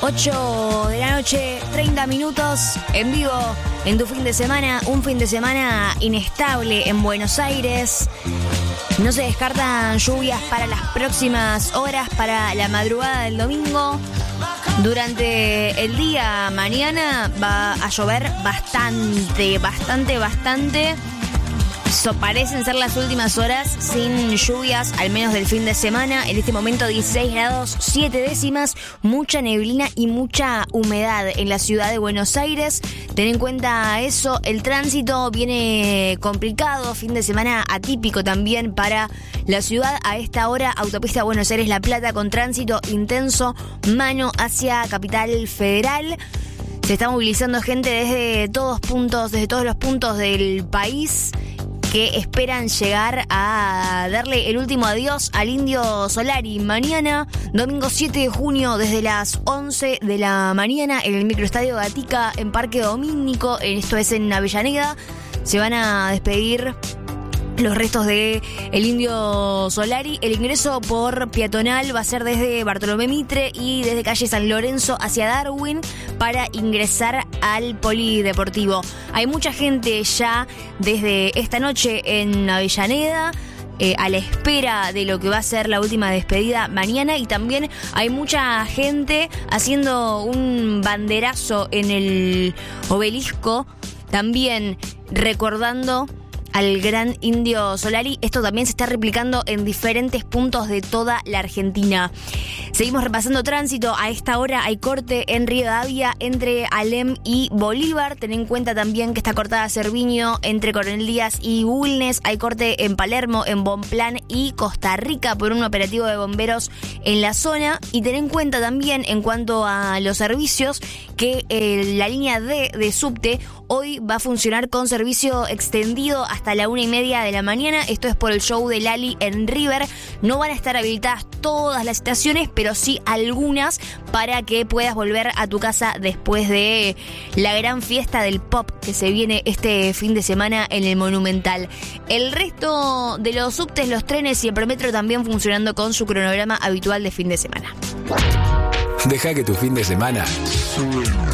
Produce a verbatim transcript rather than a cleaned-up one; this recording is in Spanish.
ocho de la noche, treinta minutos en vivo en tu fin de semana. Un fin de semana inestable en Buenos Aires. No se descartan lluvias para las próximas horas, para la madrugada del domingo. Durante el día mañana va a llover bastante, bastante, bastante. So, parecen ser las últimas horas sin lluvias, al menos del fin de semana. En este momento dieciséis grados, siete décimas, mucha neblina y mucha humedad en la ciudad de Buenos Aires. Ten en cuenta eso, el tránsito viene complicado, fin de semana atípico también para la ciudad. A esta hora, autopista Buenos Aires-La Plata con tránsito intenso, mano hacia Capital Federal. Se está movilizando gente desde todos puntos, desde todos los puntos del país, que esperan llegar a darle el último adiós al Indio Solari. Mañana, domingo siete de junio, desde las once de la mañana, en el microestadio Gatica, en Parque Domínico, esto es en Avellaneda, se van a despedir los restos de el Indio Solari. El ingreso por peatonal va a ser desde Bartolomé Mitre y desde calle San Lorenzo hacia Darwin para ingresar al polideportivo. Hay mucha gente ya desde esta noche en Avellaneda, Eh, a la espera de lo que va a ser la última despedida mañana, y también hay mucha gente haciendo un banderazo en el obelisco, también recordando al gran Indio Solari. Esto también se está replicando en diferentes puntos de toda la Argentina. Seguimos repasando tránsito. A esta hora hay corte en Rivadavia entre Alem y Bolívar. Ten en cuenta también que está cortada Cerviño entre Coronel Díaz y Bulnes. Hay corte en Palermo, en Bonplan y Costa Rica por un operativo de bomberos en la zona. Y ten en cuenta también, en cuanto a los servicios, que eh, la línea D de subte hoy va a funcionar con servicio extendido hasta la una y media de la mañana. Esto es por el show de Lali en River. No van a estar habilitadas todas las estaciones, pero sí algunas, para que puedas volver a tu casa después de la gran fiesta del pop que se viene este fin de semana en el Monumental. El resto de los subtes, los trenes y el Prometro también funcionando con su cronograma habitual de fin de semana. Deja que tu fin de semana